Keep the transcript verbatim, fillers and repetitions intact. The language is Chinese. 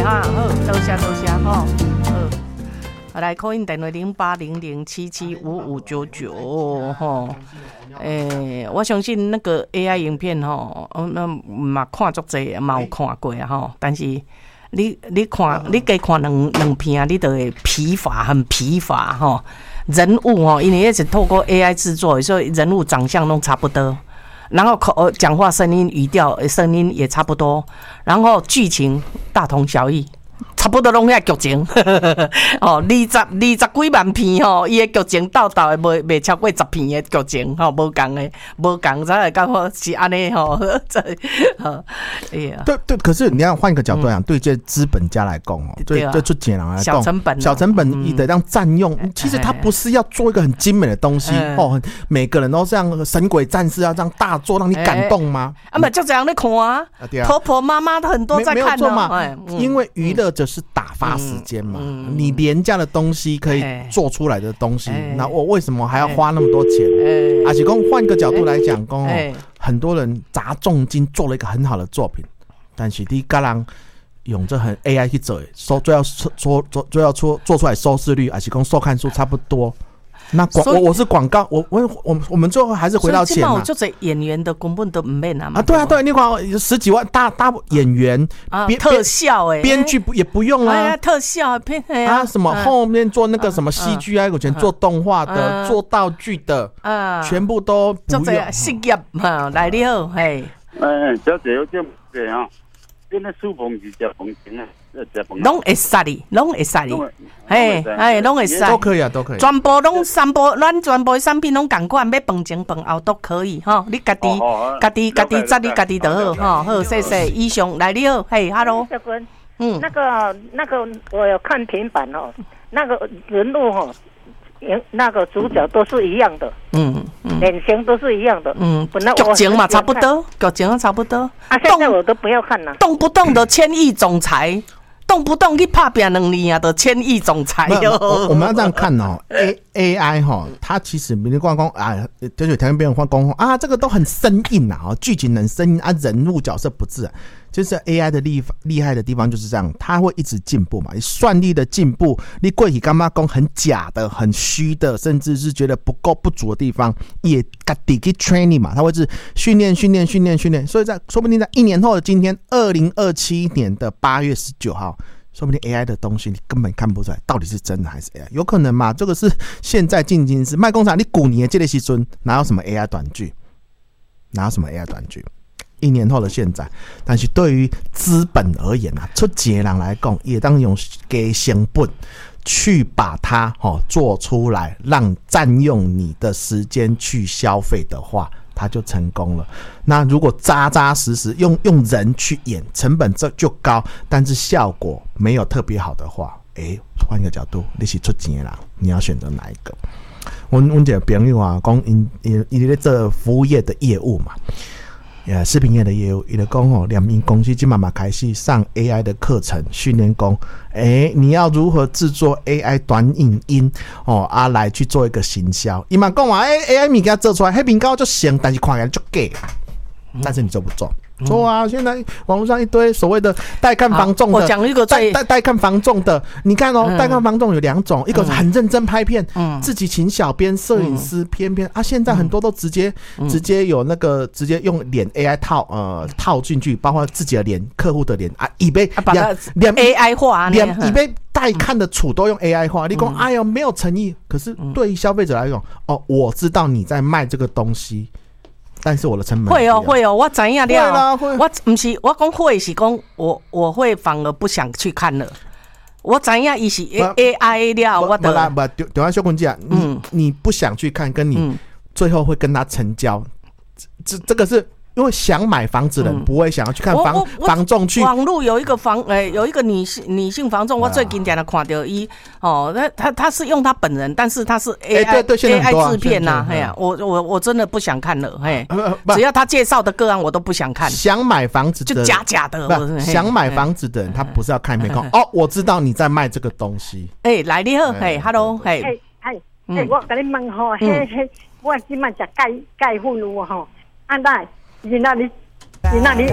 哈，好，多谢多谢哈，好，来call in电话零八零零七七五五九九哈，诶，我相信那个 A I 影片吼，那嘛看足济，嘛有看过啊吼，但是你你看你加看两两片，你就会疲乏，很疲乏吼。人物吼，因为也是透过 A I 制作，所以人物长相都差不多。然后口讲话声音语调声音也差不多，然后剧情大同小异，差不多拢遐剧情。哦，二十二十几万片吼，伊的剧情到到的袂袂超过十片的剧情吼，无共的，无共才会讲好是安尼吼。这，哎呀， 对对，可是你要换一个角度讲，嗯、对这资本家来讲哦，对对出钱人来讲， 小成本、啊， 小成本你得让占用、嗯，其实他不是要做一个很精美的东西、嗯、哦，每个人都像神鬼战士要这样大做，让你感动吗？ 啊，嘛就这样在看啊，婆婆妈妈都很多在看哦，嘛嗯、因为娱乐就是打发时间嘛、嗯嗯，你廉价的东西可以做出来的东西，那、欸、我为什么还要花那么多钱？而且讲换个角度来讲，讲、欸哦、很多人砸重金做了一个很好的作品，但是你个人用这很 A I 去做，收最要做做最要做做出来收视率，而且讲收看数差不多。那广我我是广告，我我我我们最后还是回到钱嘛。 就是演员的根本都唔免啊嘛。 啊，对啊对啊，你看十几万大大演员， 啊，特效哎， 编剧也不用啊， 哎、特效片啊，什么后面做那个什么戏剧啊，有钱做动画的、做道具的，啊，全部都不用。 做事业哈，来你好，嘿。 哎，小姐有点对啊，这那书房是食饭钱啊。 拢会使哩，拢会使哩，嘿，哎，拢会使， 都可以啊，都可以， 全部拢三部，咱全部的产品拢同款，要饭前饭后都可以哈。你家己、家己、家己扎你家己就好哈。好，谢谢。以上来你好，嘿 ，hello， 嗯，那个那个我有看平板哦，那个人物哈。那个主角都是一样的，嗯嗯，脸型都是一样的，嗯，本来我剧情嘛差不多，剧情差不多。 啊，现在我都不要看了， 动不动的千亿总裁，动不动去拍拼两年啊的千亿总裁哟。 我, 我们要这样看哦 ，A A I 哈，它其实比如讲讲啊，就是条件别人话讲啊，这个都很生硬啊，剧情很生硬啊，人物角色不自然。就是 A I 的厉厉害的地方就是这样，它会一直进步嘛，你算力的进步，你过去干嘛讲很假的、很虚的，甚至是觉得不够不足的地方，也自己去 training 嘛，它会是训练、训练、训练、训练，所以在说不定在一年后的今天，二零二七年的八月十九号，说不定 A I 的东西你根本看不出来到底是真的还是 A I， 有可能嘛？这个是现在进行时，卖工厂你古年这个时阵哪有什么 A I 短剧，哪有什么 A I 短剧？一年后的现在，但是对于资本而言啊，出钱人来讲，也当用给成本去把它、哦、做出来，让占用你的时间去消费的话，它就成功了。那如果扎扎实实用用人去演，成本这就高，但是效果没有特别好的话，哎，换一个角度，你是出钱的人，你要选择哪一个？我我一个朋友啊，讲因因因在做服务业的业务嘛。呃，视频业的业务，伊就讲哦，两名公司今慢慢开始上 A I 的课程，训练讲，哎，你要如何制作 A I 短影音哦，啊，来去做一个行销。伊嘛讲话，哎 ，A I 物件做出来，迄面高就行，但是看起来就假，但是你做不做？做啊！现在网络上一堆所谓的带看房仲的， 我讲一个带带带看房仲的，你看哦，带看房仲有两种，一个是很认真拍片，嗯，自己请小编、摄影师偏偏啊，现在很多都直接直接有那个直接用脸 A I 套呃套进去，包括自己的脸、客户的脸啊，以被把它脸 A I 化， 脸以被带看的处都用 A I 化，你讲哎呦没有诚意，可是对于消费者来讲，哦，我知道你在卖这个东西。但是我的成本会哦会哦，我知影了。我不是我讲会是讲我我会反而不想去看了。我知影伊是 A I 了，我的。 不不，对对，小公姐，你你不想去看，跟你最后会跟他成交，这这个是。因为想买房子的人不会想要去看房房仲去。 网络有一个房，诶、欸，有一个女性女性房仲，我最经典的看到伊哦，他他他是用他本人，但是他是 A I、欸、对对 A I 制片呐，哎呀，我我我真的不想看了，嘿，只要他介绍的个案我都不想看。 想买房子的就假假的， 想买房子的人他不是要看没看哦，我知道你在卖这个东西。 哎、欸，来你好，嘿 ，Hello， 嘿， 哎哎哎，我跟你问吼，嘿嘿，我今晚食钙钙粉有吼，安奈？你那里，你那里